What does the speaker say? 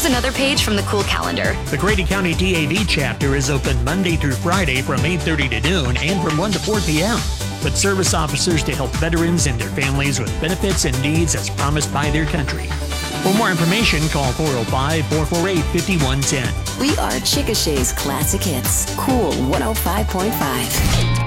another page from the cool calendar. The Grady County DAV chapter is open Monday through Friday from 8:30 to noon and from 1 to 4 p.m. With service officers to help veterans and their families with benefits and needs as promised by their country. For more information, call 405-448-5110. We are Chickasha's Classic Hits. Cool 105.5.